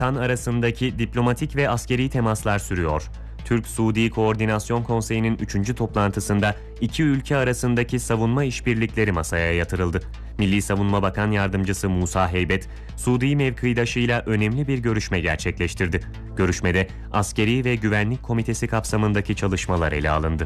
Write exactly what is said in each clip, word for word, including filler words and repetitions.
arasındaki diplomatik ve askeri temaslar sürüyor. Türk-Suudi Koordinasyon Konseyi'nin üçüncü toplantısında iki ülke arasındaki savunma işbirlikleri masaya yatırıldı. Milli Savunma Bakan Yardımcısı Musa Heybet, Suudi mevkidaşıyla önemli bir görüşme gerçekleştirdi. Görüşmede askeri ve güvenlik komitesi kapsamındaki çalışmalar ele alındı.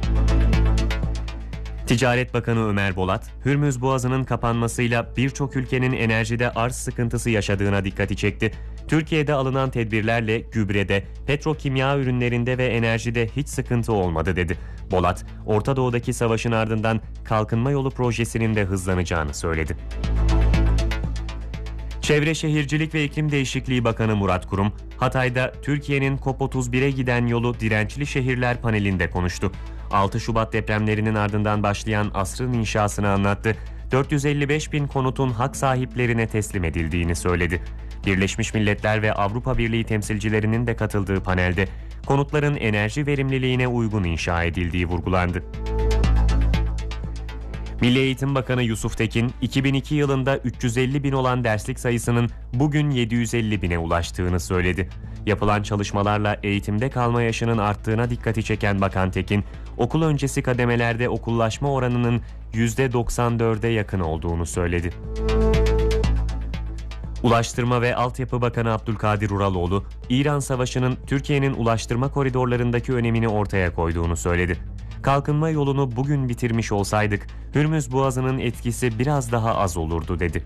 Ticaret Bakanı Ömer Bolat, Hürmüz Boğazı'nın kapanmasıyla birçok ülkenin enerjide arz sıkıntısı yaşadığına dikkati çekti. Türkiye'de alınan tedbirlerle gübrede, petrokimya ürünlerinde ve enerjide hiç sıkıntı olmadı dedi. Bolat, Orta Doğu'daki savaşın ardından Kalkınma Yolu projesinin de hızlanacağını söyledi. Çevre Şehircilik ve İklim Değişikliği Bakanı Murat Kurum, Hatay'da Türkiye'nin COP otuz bire giden yolu dirençli şehirler panelinde konuştu. altı Şubat depremlerinin ardından başlayan asrın inşasını anlattı. dört yüz elli beş bin konutun hak sahiplerine teslim edildiğini söyledi. Birleşmiş Milletler ve Avrupa Birliği temsilcilerinin de katıldığı panelde konutların enerji verimliliğine uygun inşa edildiği vurgulandı. Milli Eğitim Bakanı Yusuf Tekin, iki bin iki yılında üç yüz elli bin olan derslik sayısının bugün yedi yüz elli bine ulaştığını söyledi. Yapılan çalışmalarla eğitimde kalma yaşının arttığına dikkati çeken Bakan Tekin, okul öncesi kademelerde okullaşma oranının yüzde doksan dörde yakın olduğunu söyledi. Ulaştırma ve Altyapı Bakanı Abdülkadir Uraloğlu, İran Savaşı'nın Türkiye'nin ulaştırma koridorlarındaki önemini ortaya koyduğunu söyledi. Kalkınma yolunu bugün bitirmiş olsaydık, Hürmüz Boğazı'nın etkisi biraz daha az olurdu dedi.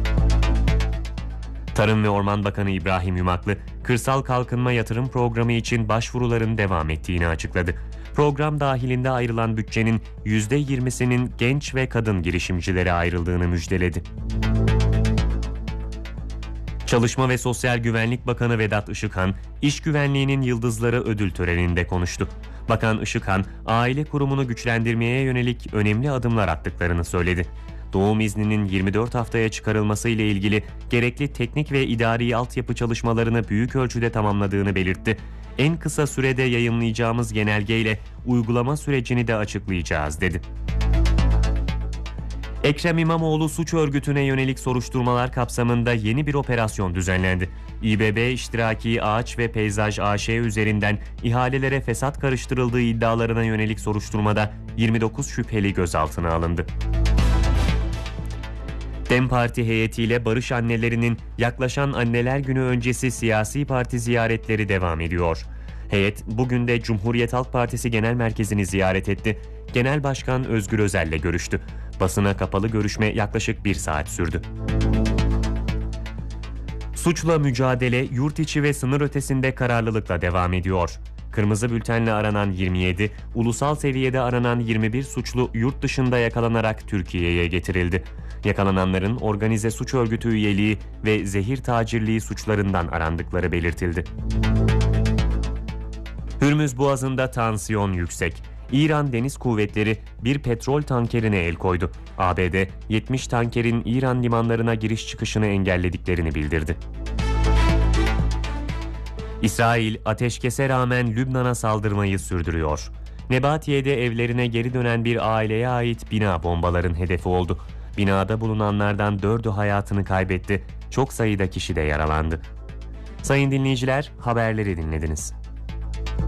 Tarım ve Orman Bakanı İbrahim Yumaklı, Kırsal Kalkınma Yatırım Programı için başvuruların devam ettiğini açıkladı. Program dahilinde ayrılan bütçenin yüzde yirmisinin genç ve kadın girişimcilere ayrıldığını müjdeledi. Çalışma ve Sosyal Güvenlik Bakanı Vedat Işıkhan, İş Güvenliğinin Yıldızları ödül töreninde konuştu. Bakan Işıkhan, aile kurumunu güçlendirmeye yönelik önemli adımlar attıklarını söyledi. Doğum izninin yirmi dört haftaya çıkarılması ile ilgili gerekli teknik ve idari altyapı çalışmalarını büyük ölçüde tamamladığını belirtti. En kısa sürede yayımlayacağımız genelgeyle uygulama sürecini de açıklayacağız dedi. Ekrem İmamoğlu suç örgütüne yönelik soruşturmalar kapsamında yeni bir operasyon düzenlendi. İBB İştiraki Ağaç ve Peyzaj A Ş üzerinden ihalelere fesat karıştırıldığı iddialarına yönelik soruşturmada yirmi dokuz şüpheli gözaltına alındı. DEM Parti heyetiyle barış annelerinin yaklaşan Anneler Günü öncesi siyasi parti ziyaretleri devam ediyor. Heyet bugün de Cumhuriyet Halk Partisi Genel Merkezi'ni ziyaret etti. Genel Başkan Özgür Özel'le görüştü. Basına kapalı görüşme yaklaşık bir saat sürdü. Suçla mücadele yurt içi ve sınır ötesinde kararlılıkla devam ediyor. Kırmızı bültenle aranan yirmi yedi, ulusal seviyede aranan yirmi bir suçlu yurt dışında yakalanarak Türkiye'ye getirildi. Yakalananların organize suç örgütü üyeliği ve zehir tacirliği suçlarından arandıkları belirtildi. Hürmüz Boğazı'nda tansiyon yüksek. İran Deniz Kuvvetleri bir petrol tankerine el koydu. A B D yetmiş tankerin İran limanlarına giriş çıkışını engellediklerini bildirdi. İsrail ateşkese rağmen Lübnan'a saldırmayı sürdürüyor. Nebatiye'de evlerine geri dönen bir aileye ait bina bombaların hedefi oldu. Binada bulunanlardan dördü hayatını kaybetti. Çok sayıda kişi de yaralandı. Sayın dinleyiciler, haberleri dinlediniz.